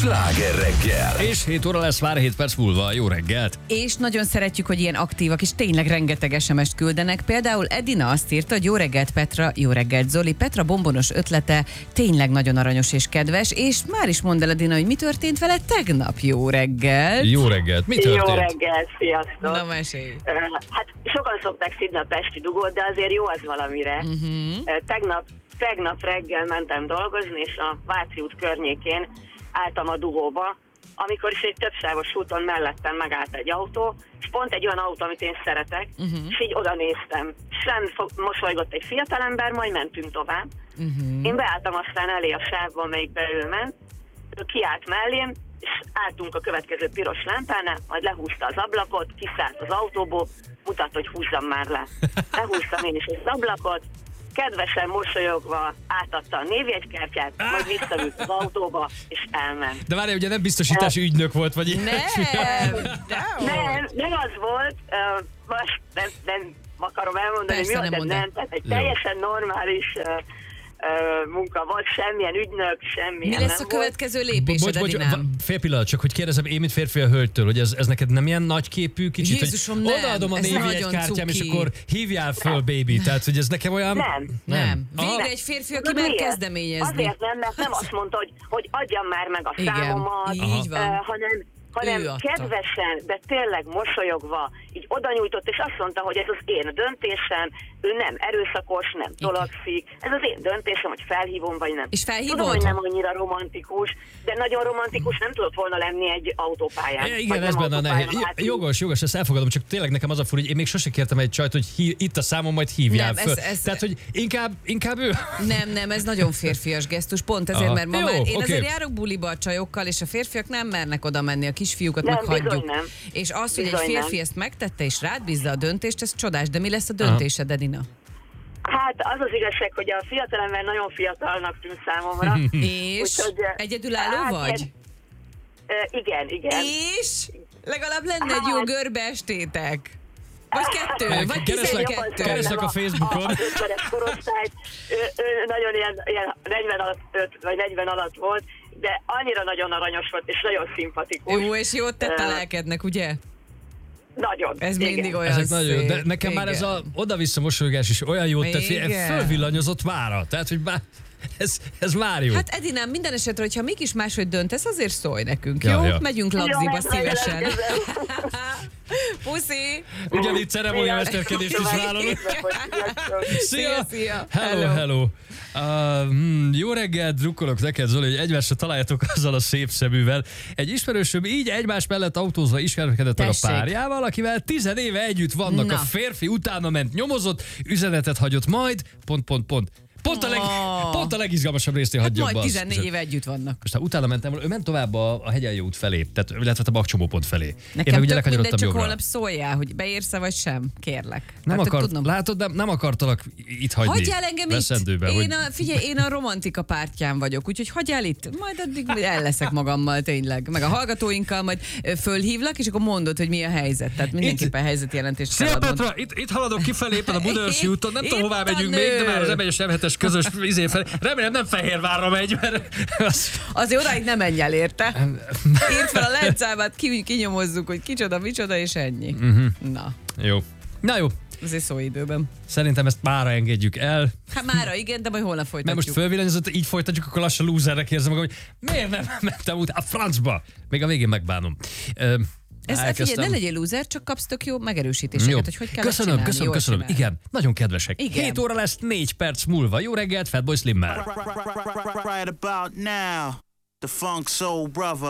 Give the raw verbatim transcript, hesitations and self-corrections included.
Sláger reggel. És hét óra lesz már hét perc múlva. Jó reggelt! És nagyon szeretjük, hogy ilyen aktívak, és tényleg rengeteg es em est küldenek. Például Edina azt írta, hogy jó reggelt Petra, jó reggelt Zoli. Petra bombonos ötlete tényleg nagyon aranyos és kedves, és már is mondd el, Edina, hogy mi történt vele tegnap. Jó reggelt! Jó reggelt! Mi történt? Jó reggelt, sziasztok! Na, mesélj! Hát sokan szokták szidni a pesti dugót, de azért jó az valamire. Uh-huh. Tegnap, tegnap reggel mentem dolgozni, és a Váci út környékén álltam a dugóba, amikor is egy többsávos úton mellettem megállt egy autó, és pont egy olyan autó, amit én szeretek, uh-huh. és így oda néztem. Sem mosolygott egy fiatalember, majd mentünk tovább. Uh-huh. Én beálltam aztán elé a sávba, amelyikbe ő ment, ő kiállt mellém, és álltunk a következő piros lámpánál, majd lehúzta az ablakot, kiszállt az autóból, mutatta, hogy húzzam már le. Lehúztam én is az ablakot, kedvesen mosolyogva átadta a névjegykártyát, majd visszaült az autóba, és elment. De várjál, ugye nem biztosítási ügynök volt, vagy Nem, nem, nem az volt, uh, most nem, nem akarom elmondani, Persze, mi volt, nem de mondd nem, tehát egy teljesen normális uh, uh, munka volt, semmilyen ügynök, semmi. Mi lesz a következő lépésed, Edinám? Fél pillanat, csak hogy kérdezem én, mint férfi a hölgytől, hogy ez, ez neked nem ilyen nagyképű kicsit, Jézusom, hogy nem, odaadom a ez nagyon névjegykártyám, és cuki. akkor hívjál föl, baby. Tehát, hogy ez nekem olyan... Nem. Nem. Ah. Végre egy férfi, aki Tudod mer miért? kezdeményezni. Azért nem, mert nem azt mondta, hogy, hogy adjam már meg a Igen, számomat, így van. uh, hanem, hanem Ő adta. kedvesen, de tényleg mosolyogva, így oda nyújtott, és azt mondta, hogy ez az én döntésem, ő nem erőszakos, nem tolakszik, ez az én döntésem, hogy felhívom, vagy nem. És felhívod? Tudom, hogy nem annyira romantikus, de nagyon romantikus nem tudott volna lenni egy autópályán. Ja, Vagy igen, nem ez benne a autópályán, nehéz. hát Jogos, jogos, ezt elfogadom, csak tényleg nekem az a fura, hogy én még sose kértem egy csajt, hogy hí, itt a számom, majd hívjál Nem, föl. ez- ez- Tehát, hogy inkább, inkább ő. Nem, nem, ez nagyon férfias gesztus, pont ezért, Aha. mert ma Jó, már én oké. azért járok buliba a csajokkal, és a férfiak nem mernek oda menni, a kisfiúkat Nem, meg hagyjuk. bizony nem. És az, hogy egy Bizony férfi nem. ezt megtette, és rád bízza a döntést, ez csodás, de mi lesz a döntésed, Edina? Hát az az igazság, hogy a fiatalember nagyon fiatalnak tűnt számomra. És Úgyhogy, eh, egyedülálló hát, vagy? ilyen- eh, Igen, igen. És legalább lenne egy jó Hát- görbeestétek. Vagy kettő, vagy Keresnek- tizenkettő. keresnek a Facebookon. Az ötvenes korosztályt, ő, ő nagyon ilyen, ilyen negyven alatt, öt, vagy negyven alatt volt, de annyira nagyon aranyos volt, és nagyon szimpatikus. Jó, és jót tett a Eh, lelkednek, ugye? Nagyon. Ez igen. mindig olyan Ezek nagyon jó, szép. de nekem már ez Igen. a oda-vissza mosolygás is olyan jót tett, hogy Igen. fölvillanyozott mára. Tehát, hogy bár, ez, ez már jó. Hát Edinám, minden esetre, hogyha mégis máshogy döntesz, azért szólj nekünk, Ja, jó? ja. Megyünk Jó, lagziba majd szívesen. jelentkezem. Puszi! Ugyanígy ceremónia mesterkedést is vállalunk. Szia, szia. Hello, Hello. hello. Uh, hmm, jó reggelt, drukkolok neked, Zoli, hogy egymásra találjatok azzal a szép szeművel. Egy ismerősöm így egymás mellett autózva ismerkedett meg a Tessék. párjával, akivel tized éve együtt vannak. Na. A férfi utána ment, nyomozott, üzenetet hagyott, majd pont, pont, pont. Pont a, leg, Oh. pont a legizgalmasabb részt Hát hagyja majd be azt. tizennégy éve együtt vannak. Most utána mentem, ő ment tovább a, a Hegyenjó út felé, tehát illetve a Bakcsomópont felé. Én Nekem meg ugye tök mindegy, lekanyarodtam csak jobbra. holnap szóljál, hogy beérsz-e vagy sem, kérlek. Nem Hát, akart, tudnom. látod, nem, nem akartalak itt hagyni. Hagyjál engem itt! Veszendőbe, Én hogy... a, figyelj, én a romantika pártján vagyok, úgyhogy hagyjál itt, majd addig el leszek magammal tényleg. Meg a hallgatóinkkal majd ö, fölhívlak, és akkor mondod, hogy mi a helyzet. Tehát mindenképpen helyzetjelentést kell Szia adnod. Petra, itt, itt haladok kifelé éppen a Budaörsi úton, nem tudom Itt hová a megyünk nő. még, de már az em egyes em hetes közös izé felé. Remélem nem Fehérvárra megy, mert az... Azért odáig nem menj el, érte? Írd fel a lencámát, ki, kinyomozzuk, hogy kicsoda, micsoda, és ennyi. Uh-huh. Na, Jó. Na jó, azért szó időben. szerintem ezt mára engedjük el, Hát mára igen, de majd holnap mert folytatjuk. most fölvillanyozott, így folytatjuk, akkor lassan lúzernek érzem magam, hogy miért nem mentem utána a francba. Még a végén megbánom. Ö, Ez, elkezdtem. figyelj, ne legyél loser, csak kapsz tök jó megerősítéseket, Jó. hogy hogy kell Köszönöm, csinálni, köszönöm, jól köszönöm. csinálni. Igen, nagyon kedvesek. Igen. hét óra lesz, négy perc múlva. Jó reggelt, Fatboy Slimmel. Right about now, the Funk Soul Brother.